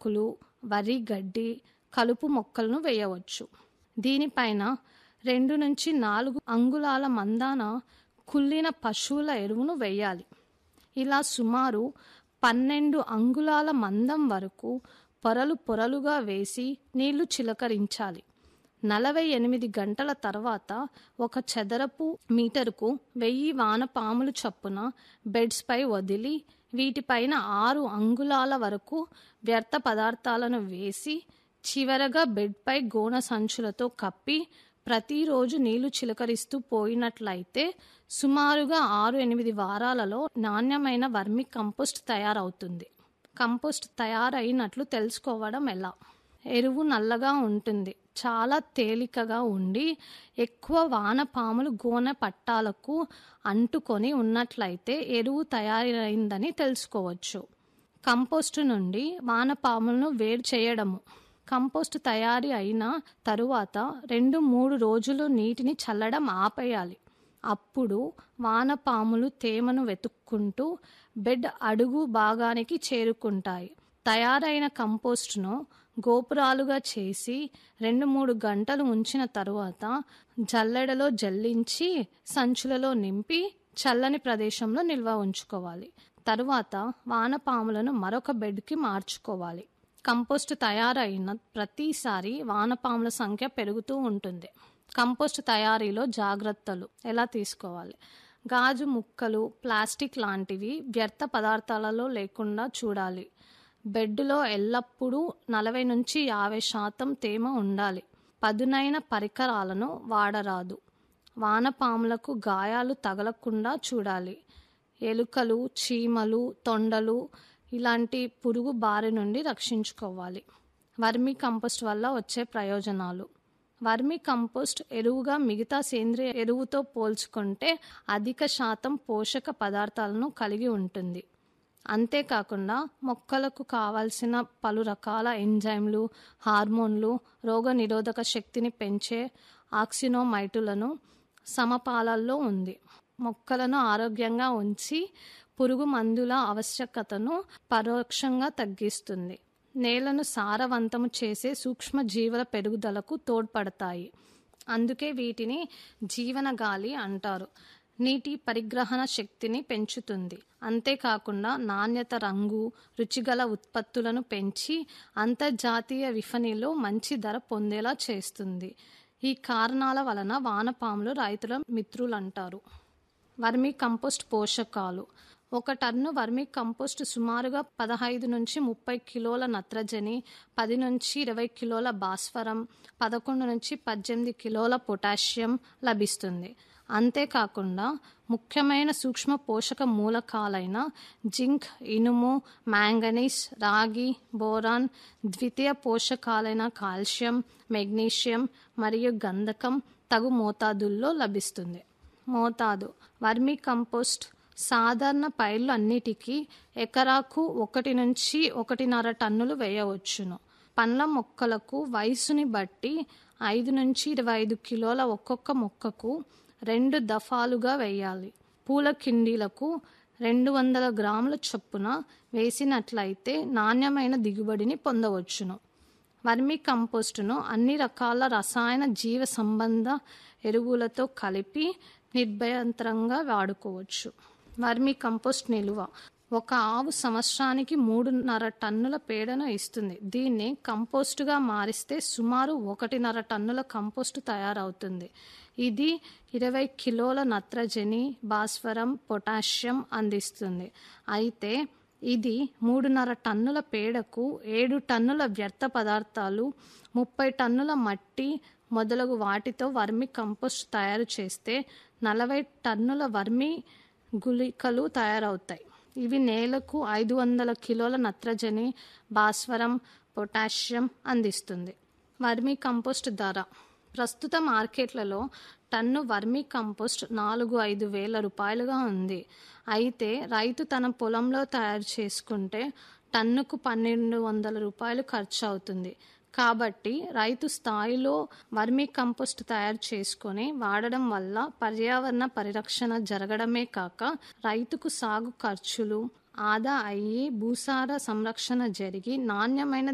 ఆకులు, వరి గడ్డి, కలుపు మొక్కలను వేయవచ్చు. దీనిపైన 2-4 అంగుళాల మందాన కుళ్ళిన పశువుల ఎరువును వేయాలి. ఇలా సుమారు 12 అంగుళాల మందం వరకు పొరలుగా వేసి నీళ్లు చిలకరించాలి. 48 గంటల తర్వాత 1 చదరపు మీటరుకు 1000 వానపాములు చొప్పున బెడ్స్పై వదిలి వీటిపైన 6 అంగుళాల వరకు వ్యర్థ పదార్థాలను వేసి చివరగా బెడ్పై గోన సంచులతో కప్పి ప్రతిరోజు నీళ్లు చిలకరిస్తూ పోయినట్లయితే సుమారుగా 6-8 వారాలలో నాణ్యమైన వర్మి కంపోస్ట్ తయారవుతుంది. కంపోస్ట్ తయారైనట్లు తెలుసుకోవడం ఎలా? ఎరువు నల్లగా ఉంటుంది, చాలా తేలికగా ఉండి ఎక్కువ వానపాములు గోనె పట్టాలకు అంటుకొని ఉన్నట్లయితే ఎరువు తయారైందని తెలుసుకోవచ్చు. కంపోస్టు నుండి వానపాములను వేరు చేయడము. కంపోస్టు తయారీ అయిన తరువాత 2-3 రోజులు నీటిని చల్లడం ఆపేయాలి. అప్పుడు వానపాములు తేమను వెతుక్కుంటూ బెడ్ అడుగు భాగానికి చేరుకుంటాయి. తయారైన కంపోస్టును గోపురాలుగా చేసి 2-3 గంటలు ఉంచిన తరువాత జల్లెడలో జల్లించి సంచులలో నింపి చల్లని ప్రదేశంలో నిల్వ ఉంచుకోవాలి. తరువాత వానపాములను మరొక బెడ్కి మార్చుకోవాలి. కంపోస్ట్ తయారైన ప్రతిసారి వానపాముల సంఖ్య పెరుగుతూ ఉంటుంది. కంపోస్ట్ తయారీలో జాగ్రత్తలు ఎలా తీసుకోవాలి? గాజు ముక్కలు, ప్లాస్టిక్ లాంటివి వ్యర్థ పదార్థాలలో లేకుండా చూడాలి. బెడ్లో ఎల్లప్పుడూ 40-50% తేమ ఉండాలి. పదునైన పరికరాలను వాడరాదు. వానపాములకు గాయాలు తగలకుండా చూడాలి. ఎలుకలు, చీమలు, తొండలు ఇలాంటి పురుగు బారి నుండి రక్షించుకోవాలి. వర్మీ కంపోస్ట్ వల్ల వచ్చే ప్రయోజనాలు. వర్మీ కంపోస్ట్ ఎరువుగా మిగతా సేంద్రియ ఎరువుతో పోల్చుకుంటే అధిక శాతం పోషక పదార్థాలను కలిగి ఉంటుంది. అంతేకాకుండా మొక్కలకు కావాల్సిన పలు రకాల ఎంజైమ్లు, హార్మోన్లు, రోగనిరోధక శక్తిని పెంచే ఆక్సినోమైటులను సమపాలల్లో ఉంది. మొక్కలను ఆరోగ్యంగా ఉంచి పురుగు మందుల ఆవశ్యకతను పరోక్షంగా తగ్గిస్తుంది. నేలను సారవంతము చేసే సూక్ష్మ జీవుల పెరుగుదలకు తోడ్పడతాయి. అందుకే వీటిని జీవనగాలి అంటారు. నీటి పరిగ్రహణ శక్తిని పెంచుతుంది. అంతేకాకుండా నాణ్యత, రంగు, రుచిగల ఉత్పత్తులను పెంచి అంతర్జాతీయ విపణిలో మంచి ధర పొందేలా చేస్తుంది. ఈ కారణాల వలన వానపాములు రైతుల మిత్రులంటారు. వర్మీ కంపోస్ట్ పోషకాలు. 1 టన్ను వర్మీ కంపోస్ట్ సుమారుగా 15-30 కిలోల నత్రజని, 10-20 కిలోల భాస్వరం, 11-18 కిలోల పొటాషియం లభిస్తుంది. అంతేకాకుండా ముఖ్యమైన సూక్ష్మ పోషక మూలకాలైన జింక్, ఇనుము, మ్యాంగనీస్, రాగి, బోరాన్, ద్వితీయ పోషకాలైన కాల్షియం, మెగ్నీషియం మరియు గంధకం తగు మోతాదుల్లో లభిస్తుంది. మోతాదు. వర్మీ కంపోస్ట్ సాధారణ పైర్లు అన్నిటికీ ఎకరాకు 1-1.5 టన్నులు వేయవచ్చును. పండ్ల మొక్కలకు వయసుని బట్టి 5-25 కిలోల ఒక్కొక్క మొక్కకు 2 దఫాలుగా వేయాలి. పూల కిండీలకు 200 గ్రాముల చొప్పున వేసినట్లయితే నాణ్యమైన దిగుబడిని పొందవచ్చును. వర్మీ కంపోస్టును అన్ని రకాల రసాయన జీవ సంబంధ ఎరువులతో కలిపి నిర్భయంతరంగా వాడుకోవచ్చు. వర్మీ కంపోస్ట్ నిలువ. 1 ఆవు సంవత్సరానికి 3.5 టన్నుల పేడను ఇస్తుంది. దీన్ని కంపోస్టుగా మారిస్తే సుమారు 1.5 టన్నుల కంపోస్టు తయారవుతుంది. ఇది 20 కిలోల నత్రజని, భాస్వరం, పొటాషియం అందిస్తుంది. అయితే ఇది 3.5 టన్నుల పేడకు 7 టన్నుల వ్యర్థ పదార్థాలు, 30 టన్నుల మట్టి మొదలగు వాటితో వర్మీ కంపోస్ట్ తయారు చేస్తే 40 టన్నుల వర్మీ గుళికలు తయారవుతాయి. ఇవి నేలకు 500 కిలోల నత్రజని, భాస్వరం, పొటాషియం అందిస్తుంది. వర్మీ కంపోస్ట్ ధర. ప్రస్తుత మార్కెట్లలో టన్ను వర్మీ కంపోస్ట్ 4-5 వేల రూపాయలుగా ఉంది. అయితే రైతు తన పొలంలో తయారు చేసుకుంటే టన్నుకు 1200 రూపాయలు ఖర్చు అవుతుంది. కాబట్టి రైతు స్థాయిలో వర్మీ కంపోస్ట్ తయారు చేసుకొని వాడడం వల్ల పర్యావరణ పరిరక్షణ జరగడమే కాక రైతుకు సాగు ఖర్చులు ఆదా అయ్యి భూసార సంరక్షణ జరిగి నాణ్యమైన